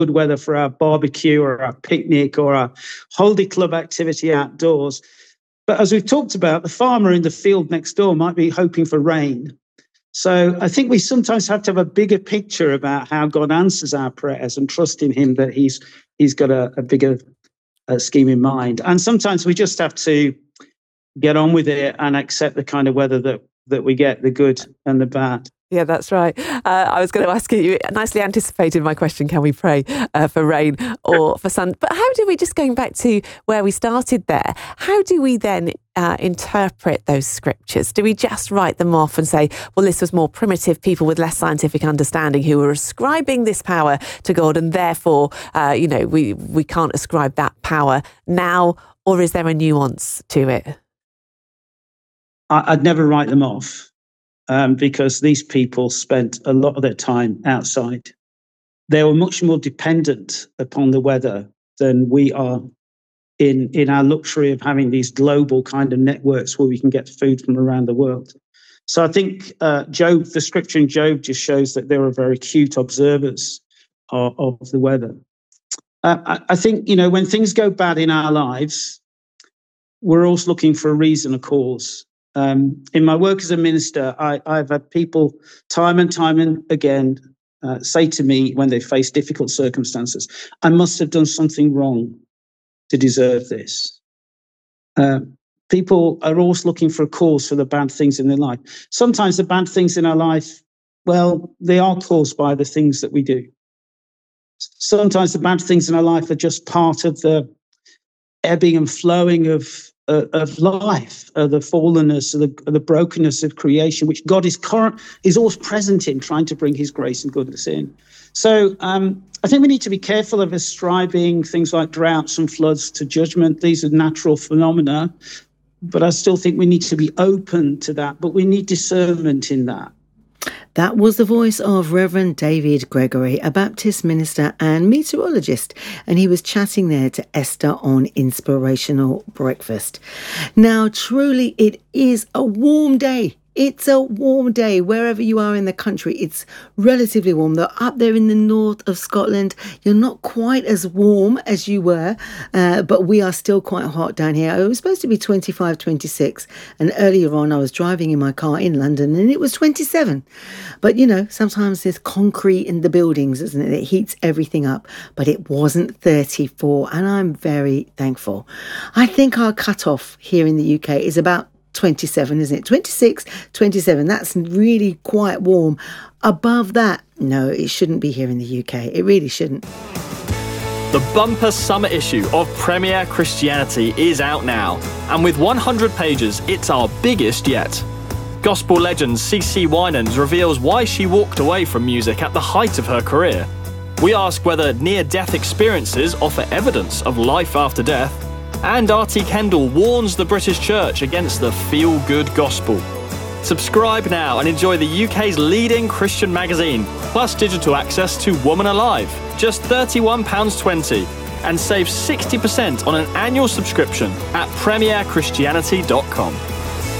weather for our barbecue or our picnic or our holiday club activity outdoors. But as we've talked about, the farmer in the field next door might be hoping for rain. So I think we sometimes have to have a bigger picture about how God answers our prayers and trust in him that he's got a bigger scheme in mind. And sometimes we just have to get on with it and accept the kind of weather that we get, the good and the bad. Yeah, that's right. I was going to ask you nicely anticipated my question, can we pray for rain or for sun? But how do we, just going back to where we started there, how do we then interpret those scriptures? Do we just write them off and say, well, this was more primitive people with less scientific understanding who were ascribing this power to God, and therefore, we can't ascribe that power now? Or is there a nuance to it? I'd never write them off. Because these people spent a lot of their time outside. They were much more dependent upon the weather than we are in our luxury of having these global kind of networks where we can get food from around the world. So I think Job, the scripture in Job just shows that they were very acute observers of the weather. I think, when things go bad in our lives, we're always looking for a reason, a cause. In my work as a minister, I've had people time and again say to me when they face difficult circumstances, I must have done something wrong to deserve this. People are always looking for a cause for the bad things in their life. Sometimes the bad things in our life, well, they are caused by the things that we do. Sometimes the bad things in our life are just part of the ebbing and flowing of life, the fallenness, the brokenness of creation, which God is always present in, trying to bring his grace and goodness in. So I think we need to be careful of ascribing things like droughts and floods to judgment. These are natural phenomena, but I still think we need to be open to that, but we need discernment in that. That was the voice of Reverend David Gregory, a Baptist minister and meteorologist, and he was chatting there to Esther on Inspirational Breakfast. Now, truly, it is a warm day. It's a warm day wherever you are in the country. It's relatively warm. Though up there in the north of Scotland, you're not quite as warm as you were, but we are still quite hot down here. It was supposed to be 25, 26. And earlier on, I was driving in my car in London and it was 27. But, sometimes there's concrete in the buildings, isn't it? It heats everything up. But it wasn't 34. And I'm very thankful. I think our cutoff here in the UK is about 27, isn't it? 26, 27. That's really quite warm. Above that, no, it shouldn't be here in the UK. It really shouldn't. The bumper summer issue of Premier Christianity is out now. And with 100 pages, it's our biggest yet. Gospel legend CeCe Winans reveals why she walked away from music at the height of her career. We ask whether near-death experiences offer evidence of life after death. And R.T. Kendall warns the British Church against the feel-good gospel. Subscribe now and enjoy the UK's leading Christian magazine, plus digital access to Woman Alive, just £31.20, and save 60% on an annual subscription at premierchristianity.com.